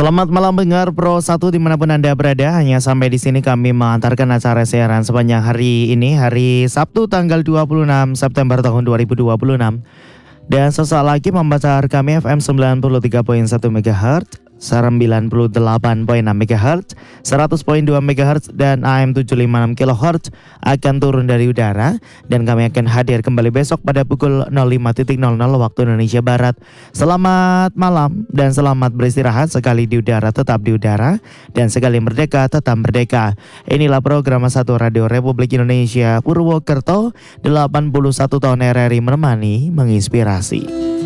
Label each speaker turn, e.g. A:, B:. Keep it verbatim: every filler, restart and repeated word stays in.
A: Selamat malam pendengar Pro satu dimanapun Anda berada. Hanya sampai di sini kami mengantarkan acara siaran sepanjang hari ini, hari Sabtu tanggal dua puluh enam September tahun dua ribu dua puluh enam. Dan sesaat lagi membaca kami F M sembilan puluh tiga koma satu MHz, sembilan puluh delapan koma enam MHz, seratus koma dua MHz, dan A M tujuh lima enam kilohertz akan turun dari udara. Dan kami akan hadir kembali besok pada pukul nol lima nol nol waktu Indonesia Barat. Selamat malam dan selamat beristirahat. Sekali di udara tetap di udara, dan sekali merdeka tetap merdeka. Inilah program satu Radio Republik Indonesia Purwokerto, delapan puluh satu tahun R R I menemani, menginspirasi.